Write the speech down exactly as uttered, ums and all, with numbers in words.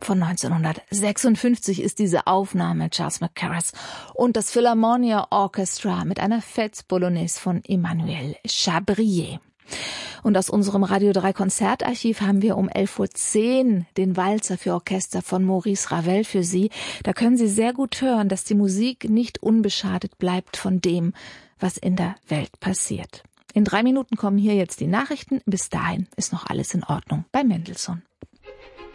Von neunzehnhundertsechsundfünfzig ist diese Aufnahme, Charles Mackerras und das Philharmonia Orchestra mit einer Fête-Polonaise von Emmanuel Chabrier. Und aus unserem Radio drei Konzertarchiv haben wir um elf Uhr zehn den Walzer für Orchester von Maurice Ravel für Sie. Da können Sie sehr gut hören, dass die Musik nicht unbeschadet bleibt von dem, was in der Welt passiert. In drei Minuten kommen hier jetzt die Nachrichten. Bis dahin ist noch alles in Ordnung bei Mendelssohn.